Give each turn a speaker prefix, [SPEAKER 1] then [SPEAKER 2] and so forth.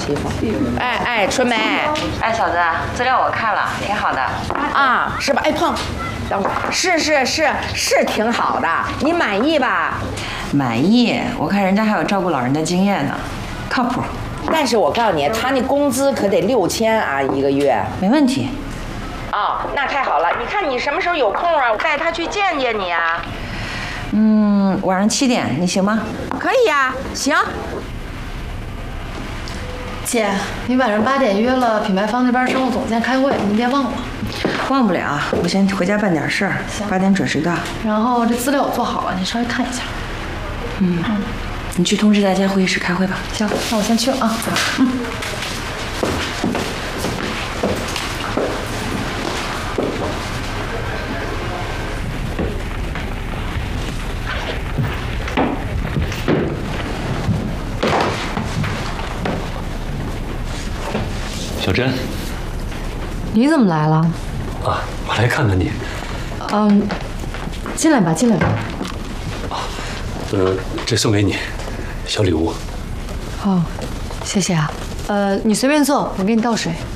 [SPEAKER 1] 媳妇。哎，春梅，
[SPEAKER 2] 哎，小子，资料我看了，挺好的
[SPEAKER 1] 啊，是吧？哎，碰，等会儿，是挺好的，你满意吧？
[SPEAKER 2] 满意。我看人家还有照顾老人的经验呢，靠谱。
[SPEAKER 1] 但是我告诉你，他那工资可得6000啊一个月。
[SPEAKER 2] 没问题。
[SPEAKER 1] 哦，那太好了。你看你什么时候有空啊？我带他去见见你啊。
[SPEAKER 2] 晚上7点，你行吗？
[SPEAKER 1] 可以呀，行。
[SPEAKER 3] 姐，你晚上8点约了品牌方那边生物总监开会，您别忘了。
[SPEAKER 2] 忘不了，我先回家办点事儿，8点准时到。
[SPEAKER 3] 然后这资料我做好了，你稍微看一下。
[SPEAKER 2] 你去通知大家会议室开会吧。
[SPEAKER 3] 行，那我先去了啊。走。
[SPEAKER 4] 小珍，
[SPEAKER 3] 你怎么来了？
[SPEAKER 4] 啊，我来看看你。
[SPEAKER 3] 进来吧，进来吧。
[SPEAKER 4] 这送给你，小礼物。
[SPEAKER 3] 哦，谢谢啊。你随便坐，我给你倒水。